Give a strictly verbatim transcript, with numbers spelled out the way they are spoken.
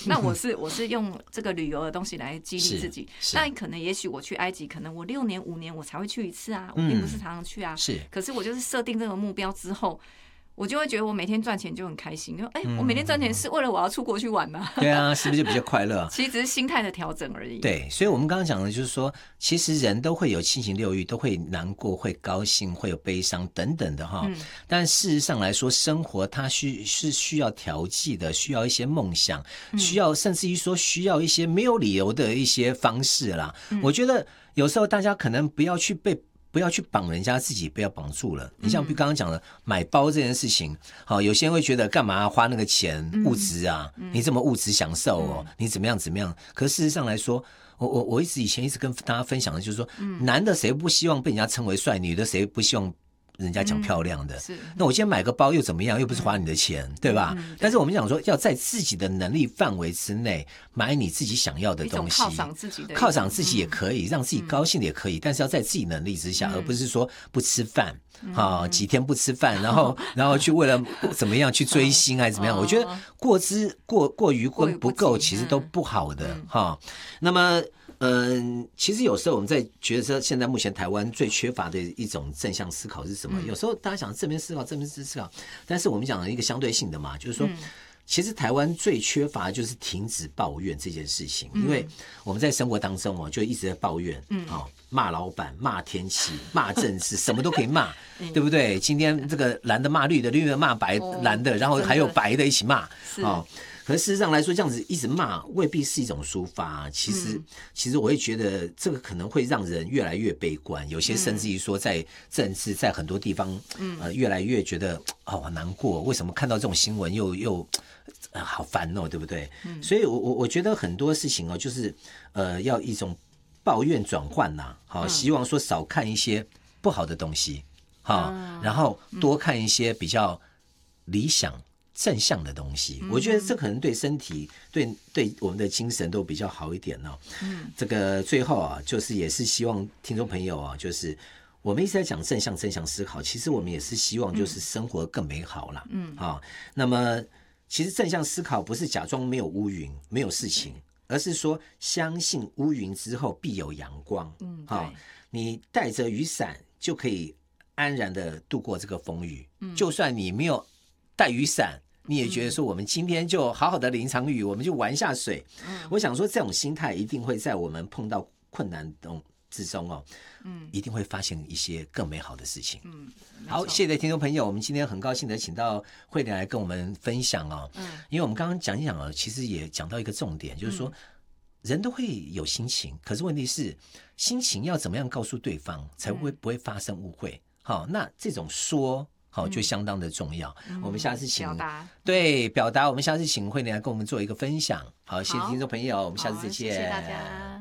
那我是我是用这个旅游的东西来激励自己。那可能也许我去埃及，可能我六年五年我才会去一次啊，我并不是常常去啊。 嗯、是， 可是我就是设定这个目标之后。我就会觉得我每天赚钱就很开心，就哎、欸，我每天赚钱是为了我要出国去玩嘛、啊。 对啊，是不是就比较快乐？ 其实只是心态的调整而已。 对，所以我们刚刚讲的就是说，其实人都会有七情六欲，都会难过、会高兴、会有悲伤等等的哈。嗯、但事实上来说，生活它需是需要调剂的，需要一些梦想，需要甚至于说需要一些没有理由的一些方式啦。嗯、我觉得有时候大家可能不要去被。不要去绑人家，自己不要绑住了。你像刚刚讲的、嗯、买包这件事情，好，有些人会觉得干嘛花那个钱，物质啊，嗯、你这么物质享受哦，嗯、你怎么样怎么样？可是事实上来说，我我我一直以前一直跟大家分享的就是说，嗯、男的谁不希望被人家称为帅，女的谁不希望人家讲漂亮的、嗯、是那我今天买个包又怎么样，又不是花你的钱、嗯、对吧、嗯、但是我们讲说要在自己的能力范围之内买你自己想要的东西， 犒赏自己的犒赏自己也可以、嗯、让自己高兴的也可以、嗯、但是要在自己能力之下、嗯、而不是说不吃饭、嗯啊、几天不吃饭然后然后去为了怎么样去追星还是怎么样、哦、我觉得过之过过于不够其实都不好的、嗯啊、那么嗯，其实有时候我们在觉得说，现在目前台湾最缺乏的一种正向思考是什么？嗯、有时候大家想正面思考、正面思考，但是我们讲了一个相对性的嘛，就是说，嗯、其实台湾最缺乏就是停止抱怨这件事情，嗯、因为我们在生活当中哦，就一直在抱怨，嗯，哦，骂老板、骂天气、骂政治，什么都可以骂，嗯、对不对？今天这个蓝的骂绿的，绿的骂白蓝的，然后还有白的一起骂，哦。可是事实上来说，这样子一直骂未必是一种抒发。其实，嗯、其实我会觉得这个可能会让人越来越悲观。有些甚至于说，在政治，在很多地方，嗯、呃，越来越觉得哦难过。为什么看到这种新闻又又、呃、好烦哦，对不对？嗯、所以我我我觉得很多事情哦，就是呃，要一种抱怨转换呐，好、哦，希望说少看一些不好的东西，好、哦，然后多看一些比较理想。正向的东西，我觉得这可能对身体、对对我们的精神都比较好一点哦。嗯，这个最后啊，就是也是希望听众朋友啊，就是我们一直在讲正向、正向思考，其实我们也是希望就是生活更美好啦。嗯，啊，那么其实正向思考不是假装没有乌云、没有事情，而是说相信乌云之后必有阳光。嗯，啊，你带着雨伞就可以安然的度过这个风雨。嗯，就算你没有带雨伞。你也觉得说我们今天就好好的淋场雨，我们就玩下水。嗯，我想说这种心态一定会在我们碰到困难之中哦，嗯，一定会发现一些更美好的事情。嗯，好，谢谢听众朋友，我们今天很高兴的请到慧莲来跟我们分享哦。嗯，因为我们刚刚讲一讲哦，其实也讲到一个重点，就是说、嗯、人都会有心情，可是问题是心情要怎么样告诉对方，才会不会发生误会？好、哦，那这种说。好，就相当的重要。嗯、我们下次请表达， 对表达，我们下次请慧莲来跟我们做一个分享。好，谢谢听众朋友，我们下次再见。 谢谢大家。